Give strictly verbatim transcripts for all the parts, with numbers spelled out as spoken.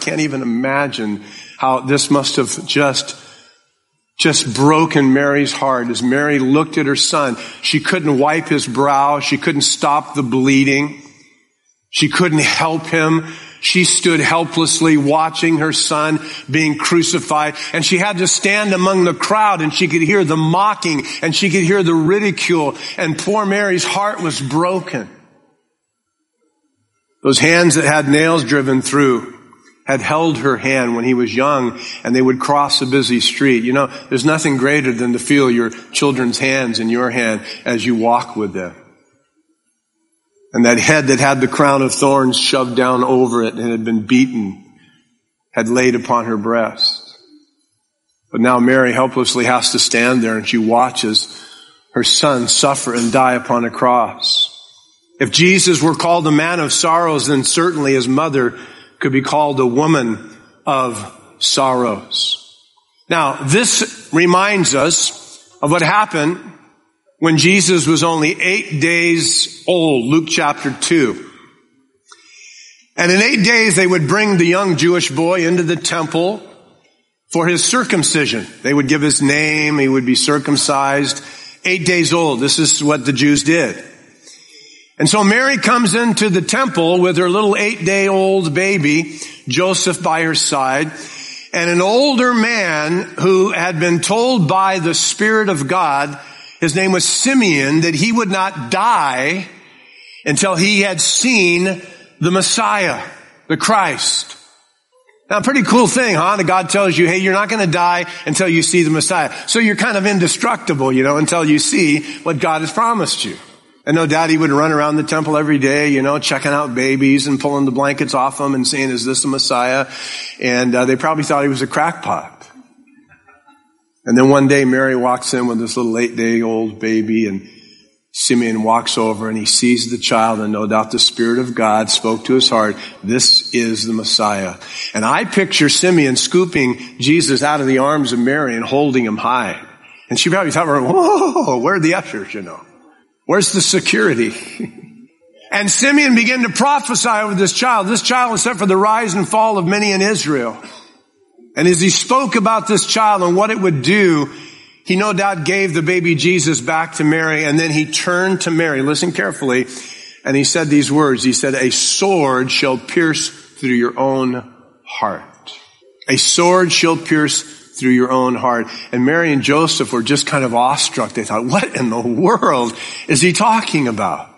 can't even imagine how this must have just, just broken Mary's heart as Mary looked at her son. She couldn't wipe his brow. She couldn't stop the bleeding. She couldn't help him. She stood helplessly watching her son being crucified, and she had to stand among the crowd, and she could hear the mocking, and she could hear the ridicule, and poor Mary's heart was broken. Those hands that had nails driven through had held her hand when he was young, and they would cross a busy street. You know, there's nothing greater than to feel your children's hands in your hand as you walk with them. And that head that had the crown of thorns shoved down over it and had been beaten had laid upon her breast. But now Mary helplessly has to stand there, and she watches her son suffer and die upon a cross. If Jesus were called a man of sorrows, then certainly his mother could be called a woman of sorrows. Now, this reminds us of what happened when Jesus was only eight days old, Luke chapter two. And in eight days they would bring the young Jewish boy into the temple for his circumcision. They would give his name, he would be circumcised. Eight days old, this is what the Jews did. And so Mary comes into the temple with her little eight-day-old baby, Joseph by her side, and an older man who had been told by the Spirit of God, his name was Simeon, that he would not die until he had seen the Messiah, the Christ. Now, a pretty cool thing, huh? That God tells you, hey, you're not going to die until you see the Messiah. So you're kind of indestructible, you know, until you see what God has promised you. And no doubt he would run around the temple every day, you know, checking out babies and pulling the blankets off them and saying, is this the Messiah? And uh, they probably thought he was a crackpot. And then one day Mary walks in with this little eight-day-old baby, and Simeon walks over and he sees the child, and no doubt the Spirit of God spoke to his heart, this is the Messiah. And I picture Simeon scooping Jesus out of the arms of Mary and holding him high. And she probably thought, whoa, where are the ushers, you know? Where's the security? And Simeon began to prophesy over this child. This child was set for the rise and fall of many in Israel. And as he spoke about this child and what it would do, he no doubt gave the baby Jesus back to Mary, and then he turned to Mary, listen carefully, and he said these words. He said, a sword shall pierce through your own heart. A sword shall pierce through your own heart. And Mary and Joseph were just kind of awestruck. They thought, what in the world is he talking about?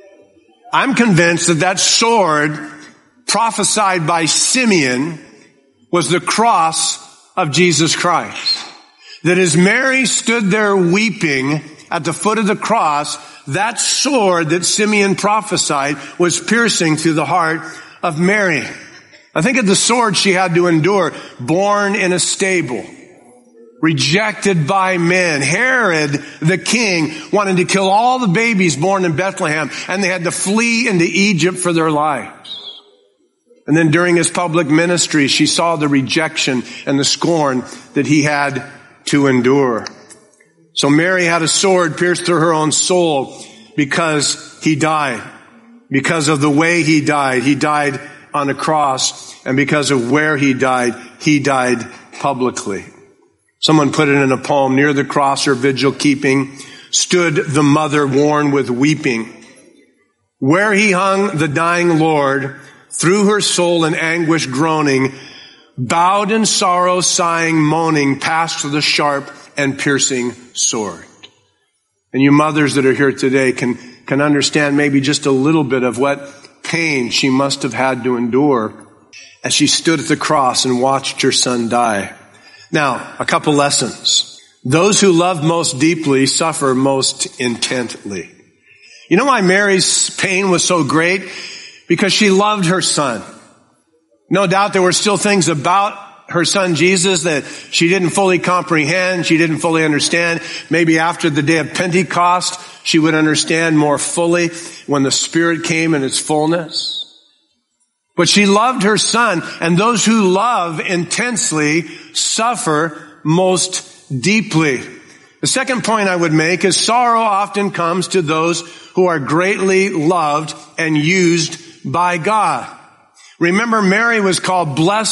I'm convinced that that sword prophesied by Simeon was the cross of Jesus Christ. That as Mary stood there weeping at the foot of the cross, that sword that Simeon prophesied was piercing through the heart of Mary. I think of the sword she had to endure, born in a stable, rejected by men. Herod, the king, wanted to kill all the babies born in Bethlehem, and they had to flee into Egypt for their lives. And then during his public ministry, she saw the rejection and the scorn that he had to endure. So Mary had a sword pierced through her own soul because he died. Because of the way he died. He died on a cross. And because of where he died, he died publicly. Someone put it in a poem, near the cross her vigil keeping, stood the mother worn with weeping. Where he hung the dying Lord, through her soul in anguish groaning, bowed in sorrow, sighing, moaning, passed the sharp and piercing sword. And you mothers that are here today can, can understand maybe just a little bit of what pain she must have had to endure as she stood at the cross and watched her son die. Now, a couple lessons. Those who love most deeply suffer most intently. You know why Mary's pain was so great? Because she loved her son. No doubt there were still things about her son Jesus that she didn't fully comprehend, she didn't fully understand. Maybe after the day of Pentecost, she would understand more fully when the Spirit came in its fullness. But she loved her son, and those who love intensely suffer most deeply. The second point I would make is sorrow often comes to those who are greatly loved and used by God. Remember, Mary was called blessed